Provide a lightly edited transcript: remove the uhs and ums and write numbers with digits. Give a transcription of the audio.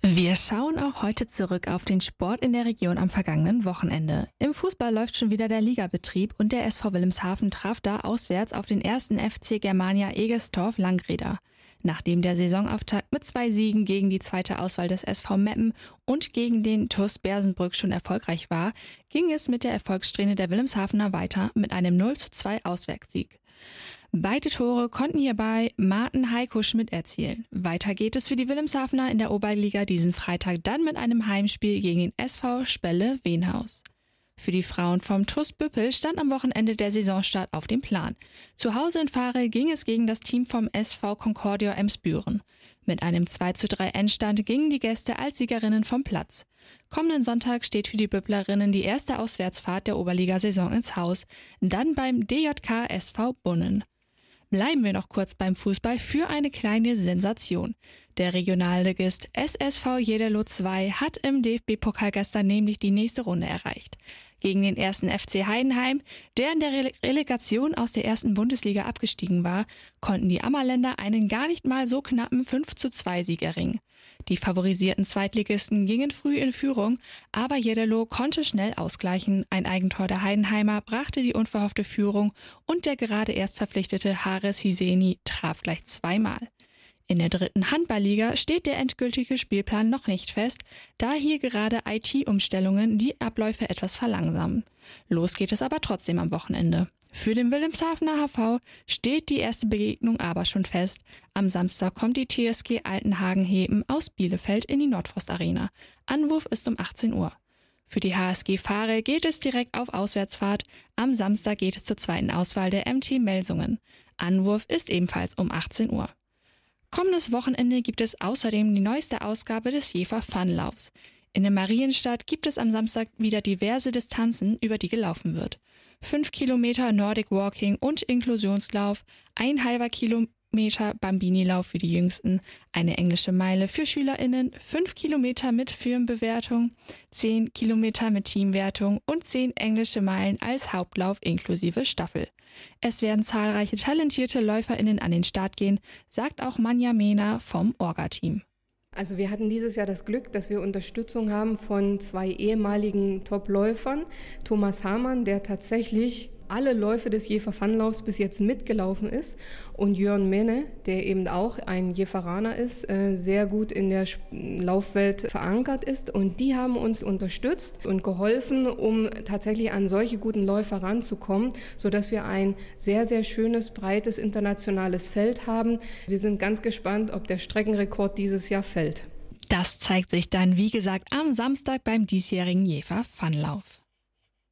Wir schauen auch heute zurück auf den Sport in der Region am vergangenen Wochenende. Im Fußball läuft schon wieder der Ligabetrieb und der SV Wilhelmshaven traf da auswärts auf den ersten FC Germania Egestorf-Langreda. Nachdem der Saisonauftakt mit 2 Siegen gegen die zweite Auswahl des SV Meppen und gegen den TuS Bersenbrück schon erfolgreich war, ging es mit der Erfolgssträhne der Wilhelmshavener weiter mit einem 0:2 Auswärtssieg. Beide Tore konnten hierbei Martin Heiko Schmidt erzielen. Weiter geht es für die Wilhelmshavener in der Oberliga diesen Freitag dann mit einem Heimspiel gegen den SV Spelle Wenhaus. Für die Frauen vom TuS Büppel stand am Wochenende der Saisonstart auf dem Plan. Zu Hause in Fahre ging es gegen das Team vom SV Concordia Emsbüren. Mit einem 2:3 Endstand gingen die Gäste als Siegerinnen vom Platz. Kommenden Sonntag steht für die Büpplerinnen die erste Auswärtsfahrt der Oberligasaison ins Haus, dann beim DJK SV Bunnen. Bleiben wir noch kurz beim Fußball für eine kleine Sensation. Der Regionalligist SSV Jederloh 2 hat im DFB-Pokal gestern nämlich die nächste Runde erreicht. Gegen den 1. FC Heidenheim, der in der Relegation aus der ersten Bundesliga abgestiegen war, konnten die Ammerländer einen gar nicht mal so knappen 5:2 Sieg erringen. Die favorisierten Zweitligisten gingen früh in Führung, aber Jederloh konnte schnell ausgleichen. Ein Eigentor der Heidenheimer brachte die unverhoffte Führung und der gerade erst verpflichtete Haris Hiseni traf gleich zweimal. In der dritten Handballliga steht der endgültige Spielplan noch nicht fest, da hier gerade IT-Umstellungen die Abläufe etwas verlangsamen. Los geht es aber trotzdem am Wochenende. Für den Wilhelmshavener HV steht die erste Begegnung aber schon fest. Am Samstag kommt die TSG Altenhagen-Heben aus Bielefeld in die Nordfrost Arena. Anwurf ist um 18 Uhr. Für die HSG Fahre geht es direkt auf Auswärtsfahrt. Am Samstag geht es zur zweiten Auswahl der MT Melsungen. Anwurf ist ebenfalls um 18 Uhr. Kommendes Wochenende gibt es außerdem die neueste Ausgabe des Jever Funlaufs. In der Marienstadt gibt es am Samstag wieder diverse Distanzen, über die gelaufen wird. 5 Kilometer Nordic Walking und Inklusionslauf, 1,5 Kilometer Bambini-Lauf für die Jüngsten, eine englische Meile für SchülerInnen, 5 Kilometer mit Firmenbewertung, 10 Kilometer mit Teamwertung und 10 englische Meilen als Hauptlauf inklusive Staffel. Es werden zahlreiche talentierte LäuferInnen an den Start gehen, sagt auch Manja Mehner vom Orga-Team. Also wir hatten dieses Jahr das Glück, dass wir Unterstützung haben von 2 ehemaligen Top-Läufern. Thomas Hamann, der tatsächlich alle Läufe des Jever Funlaufs bis jetzt mitgelaufen ist, und Jörn Menne, der eben auch ein Jeveraner ist, sehr gut in der Laufwelt verankert ist, und die haben uns unterstützt und geholfen, um tatsächlich an solche guten Läufer ranzukommen, sodass wir ein sehr, sehr schönes, breites internationales Feld haben. Wir sind ganz gespannt, ob der Streckenrekord dieses Jahr fällt. Das zeigt sich dann, wie gesagt, am Samstag beim diesjährigen Jever Funlauf.